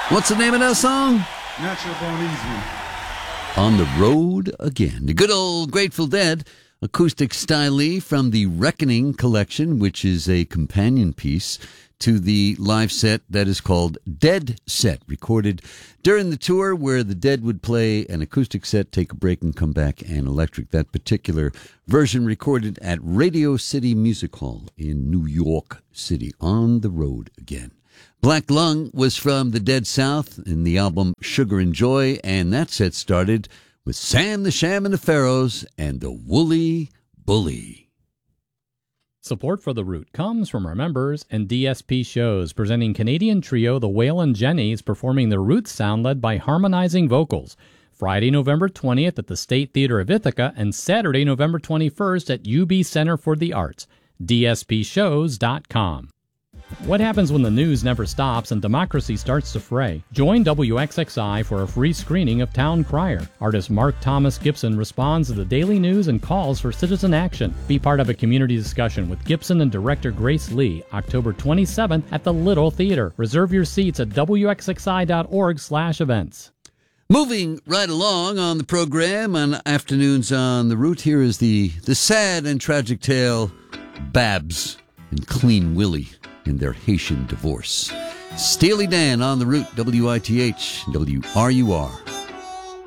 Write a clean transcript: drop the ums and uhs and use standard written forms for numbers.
What's the name of that song? Natural Born Easy. On the Road Again. The good old Grateful Dead acoustic style from the Reckoning collection, which is a companion piece to the live set that is called Dead Set, recorded during the tour where the Dead would play an acoustic set, take a break, and come back and electric. That particular version recorded at Radio City Music Hall in New York City. On the Road Again. Black Lung was from the Dead South in the album Sugar and Joy, and that set started with Sam the Sham and the Pharaohs and the Woolly Bully. Support for The Root comes from our members and DSP shows, presenting Canadian trio The Waylon Jennies performing the Roots sound led by harmonizing vocals. Friday, November 20th at the State Theatre of Ithaca and Saturday, November 21st at UB Center for the Arts. DSPshows.com. What happens when the news never stops and democracy starts to fray? Join WXXI for a free screening of Town Crier. Artist Mark Thomas Gibson responds to the daily news and calls for citizen action. Be part of a community discussion with Gibson and director Grace Lee, October 27th at the Little Theater. Reserve your seats at wxxi.org/events. Moving right along on the program on Afternoons on the Route, here is the sad and tragic tale, Babs and Clean Willie in their Haitian divorce. Steely Dan on the Route, WITH, WRUR.